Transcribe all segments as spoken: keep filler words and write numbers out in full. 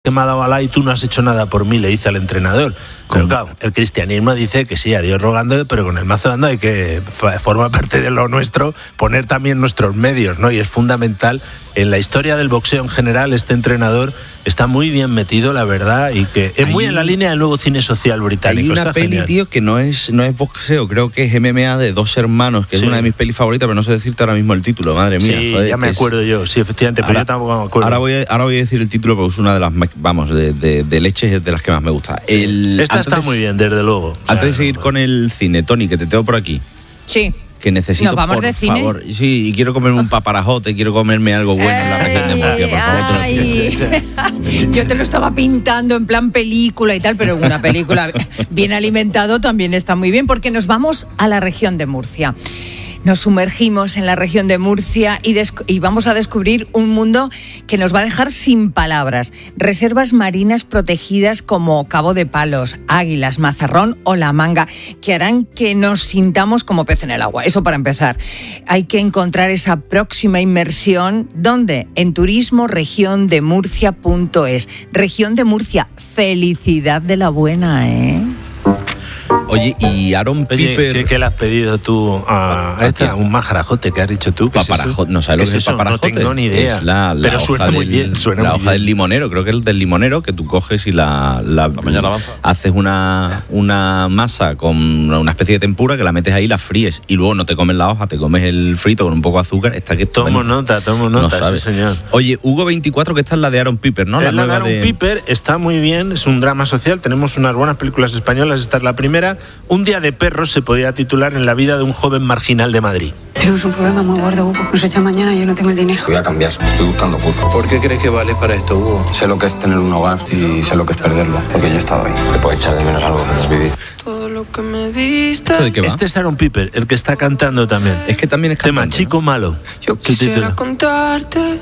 que me ha dado Alá y tú no has hecho nada por mí, le dice al entrenador. Pero claro, el cristianismo dice que sí, a Dios rogando, pero con el mazo dando hay que, forma parte de lo nuestro, poner también nuestros medios, ¿no? Y es fundamental. En la historia del boxeo en general, este entrenador está muy bien metido, la verdad, y que es hay muy en la línea del nuevo cine social británico. Hay una está peli, genial. tío, que no es, no es boxeo, creo que es M M A de dos hermanos, que sí. Es una de mis pelis favoritas, pero no sé decirte ahora mismo el título, madre mía. Sí, joder, ya me acuerdo es... yo, sí, efectivamente, pero ahora, yo tampoco me acuerdo. Ahora voy, a, ahora voy a decir el título, porque es una de las, vamos, de, de, de leches de las que más me gusta. Sí. El, Esta está de, muy bien, desde luego. O sea, antes de seguir no, con el cine, Tony, que te tengo por aquí. Sí. Que necesito, ¿Nos vamos por de cine? favor. Sí, y quiero comerme un paparajote, quiero comerme algo bueno en la región de Murcia, por favor. Ay, yo te lo estaba pintando en plan película y tal, pero una película bien alimentado también está muy bien, porque nos vamos a la región de Murcia. Nos sumergimos en la región de Murcia y, desc- y vamos a descubrir un mundo que nos va a dejar sin palabras. Reservas marinas protegidas como Cabo de Palos, Águilas, Mazarrón o La Manga, que harán que nos sintamos como pez en el agua. Eso para empezar. Hay que encontrar esa próxima inmersión. ¿Dónde? En turismo región de murcia punto es. Región de Murcia. Felicidad de la buena, ¿eh? Oye, y Aaron Oye, Piper... ¿qué, ¿qué le has pedido tú a, a esta? Un majarajote que has dicho tú. Paparajote, ¿no sabes lo que es, es paparajote? No tengo ni idea. Es la, la pero hoja suena del, muy bien. Suena la muy hoja bien. del limonero, creo que es el del limonero, que tú coges y la, la, la mañana avanza. Haces una, una masa con una especie de tempura que la metes ahí y la fríes. Y luego no te comes la hoja, te comes el frito con un poco de azúcar. Está que tomo bueno, nota, tomo nota, no sí señor. Oye, Hugo veinticuatro, que esta es la de Aaron Piper, ¿no? La, la nueva de Aaron de... Piper está muy bien, es un drama social, tenemos unas buenas películas españolas, esta es la primera. Un día de perros se podía titular En la vida de un joven marginal de Madrid. Tenemos un problema muy gordo, Hugo. Nos echa mañana y yo no tengo el dinero. Voy a cambiar, estoy buscando curro. ¿Por qué crees que vale para esto, Hugo? Sé lo que es tener un hogar y sé lo que es perderlo, porque yo he estado ahí. Te puedo echar de menos algo que has vivido. Todo lo que me diste. ¿De qué va? Este es Aaron Piper, el que está cantando también. Es que también es tema cantante, Chico ¿no? Malo. Yo quisiera contarte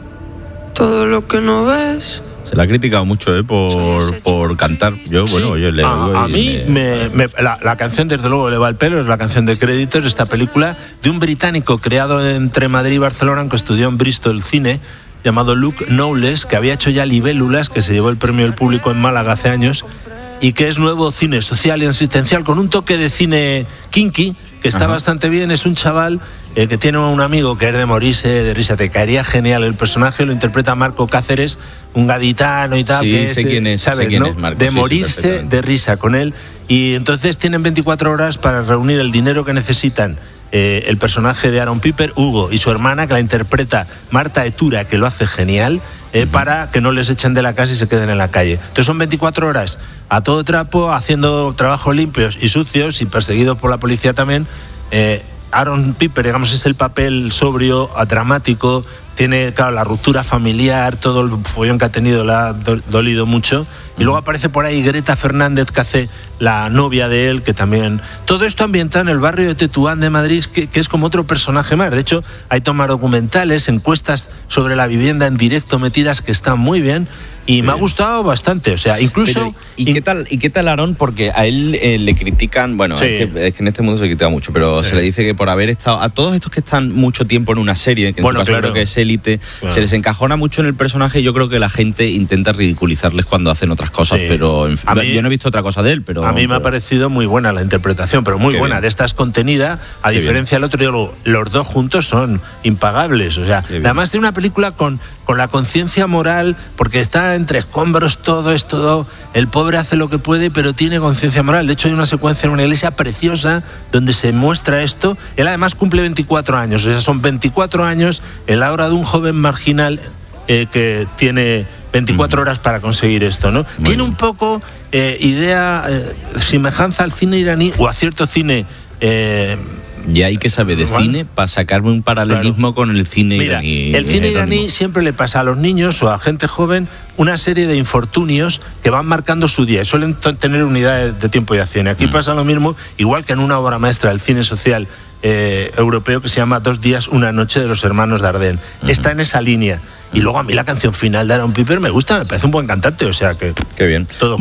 todo lo que no ves. Se la ha criticado mucho, ¿eh? Por, por cantar. Yo, Sí. bueno, yo le A, a mí, me, me, la, la canción, desde luego, le va al pelo, es la canción de créditos, esta película de un británico creado entre Madrid y Barcelona, que estudió en Bristol cine, llamado Luke Knowles, que había hecho ya Libélulas, que se llevó el premio del público en Málaga hace años, y que es nuevo cine social y asistencial, con un toque de cine kinky, que está Ajá. bastante bien. Es un chaval eh, que tiene un amigo que es de morirse de risa, te caería genial. El personaje lo interpreta Marco Cáceres, un gaditano y tal, sí, que sé es, quién es, ¿sabes, sé quién no? es Marco, de sí, morirse sí, de risa con él. Y entonces tienen veinticuatro horas para reunir el dinero que necesitan. Eh, el personaje de Aaron Piper, Hugo, y su hermana, que la interpreta Marta Etura, que lo hace genial, eh, para que no les echen de la casa y se queden en la calle. Entonces son veinticuatro horas a todo trapo, haciendo trabajos limpios y sucios y perseguidos por la policía también. Eh, Aaron Piper, digamos, es el papel sobrio, dramático, tiene, claro, la ruptura familiar, todo el follón que ha tenido le ha do- dolido mucho. Y luego aparece por ahí Greta Fernández, que hace la novia de él, que también... Todo esto ambientado en el barrio de Tetuán de Madrid, que, que es como otro personaje más. De hecho, hay tomas documentales, encuestas sobre la vivienda en directo metidas que están muy bien. Y sí. me ha gustado bastante, o sea, incluso... Pero, ¿y, in... qué tal, ¿Y qué tal Aaron? Porque a él eh, le critican, bueno, sí. es, que, es que en este mundo se critica mucho, pero sí. se le dice que por haber estado... A todos estos que están mucho tiempo en una serie, que en bueno, su caso claro. creo que es Élite, claro. se les encajona mucho en el personaje y yo creo que la gente intenta ridiculizarles cuando hacen otras cosas, sí. pero en fin, mí, yo no he visto otra cosa de él, pero... A mí me pero... ha parecido muy buena la interpretación, pero muy qué buena. Bien. De esta es contenida, a qué diferencia bien. del otro, digo, los dos juntos son impagables, o sea, además tiene una película con, con la conciencia moral, porque está entre escombros, todo es todo, el pobre hace lo que puede, pero tiene conciencia moral. De hecho, hay una secuencia en una iglesia preciosa donde se muestra esto. Él además cumple veinticuatro años, o sea, son veinticuatro años en la hora de un joven marginal eh, que tiene veinticuatro horas para conseguir esto, ¿no? Muy tiene bien. un poco eh, idea, eh, semejanza al cine iraní o a cierto cine... Eh, Y hay que saber de ¿Igual? cine para sacarme un paralelismo claro. con el cine Mira, iraní. El cine iraní siempre le pasa a los niños o a gente joven una serie de infortunios que van marcando su día y suelen t- tener unidades de tiempo y acción. Aquí mm. pasa lo mismo, igual que en una obra maestra del cine social eh, europeo que se llama Dos días, una noche, de los hermanos Dardenne. Mm. Está en esa línea. Y luego a mí la canción final de Aaron Piper me gusta, me parece un buen cantante, o sea que... Qué bien. Todo bueno, junto.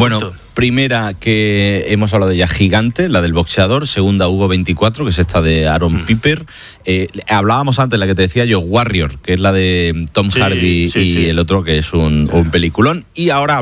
Primera, que hemos hablado de ella, Gigante, la del boxeador. Segunda, Hugo veinticuatro, que es esta de Aaron mm. Piper. Eh, hablábamos antes, la que te decía yo, Warrior, que es la de Tom sí, Hardy sí, y sí. el otro, que es un, sí. un peliculón. Y ahora